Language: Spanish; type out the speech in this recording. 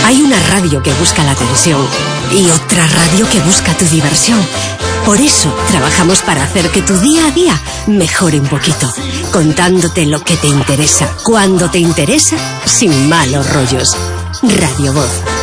Hay una radio que busca la atención y otra radio que busca tu diversión. Por eso trabajamos para hacer que tu día a día mejore un poquito, contándote lo que te interesa, cuando te interesa, sin malos rollos. Radio Voz.